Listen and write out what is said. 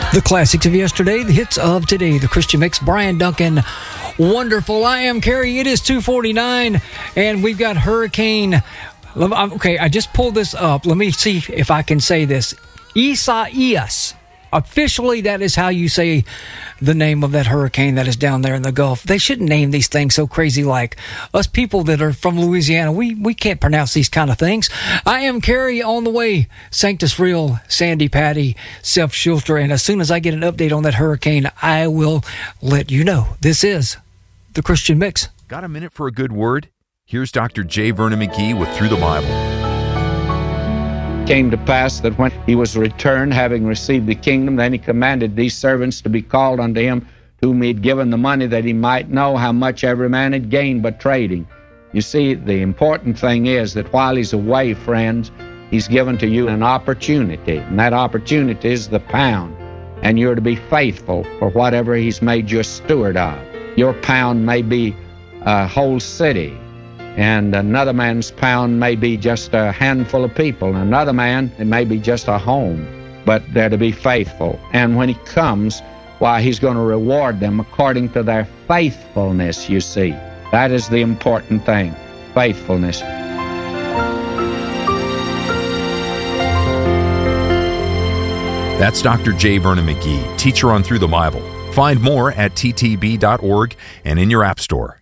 The classics of yesterday, the hits of today, the Christian Mix, Brian Duncan, wonderful. I am Carrie. It is 2:49, and we've got Hurricane. Okay, I just pulled this up. Let me see if I can say this. Isaias. Officially, that is how you say the name of that hurricane that is down there in the Gulf. They shouldn't name these things so crazy like us people that are from Louisiana. We can't pronounce these kind of things. I am Carrie on the way. Sanctus Real, Sandy Patty, Self Schulter. And as soon as I get an update on that hurricane, I will let you know. This is the Christian Mix. Got a minute for a good word? Here's Dr. J. Vernon McGee with Through the Bible. Came to pass that when he was returned, having received the kingdom, then he commanded these servants to be called unto him, to whom he had given the money, that he might know how much every man had gained by trading. You see, the important thing is that while he's away, friends, he's given to you an opportunity, and that opportunity is the pound, and you're to be faithful for whatever he's made you a steward of. Your pound may be a whole city, and another man's pound may be just a handful of people. Another man, it may be just a home. But they're to be faithful. And when he comes, why, he's going to reward them according to their faithfulness, you see. That is the important thing, faithfulness. That's Dr. J. Vernon McGee, teacher on Through the Bible. Find more at ttb.org and in your app store.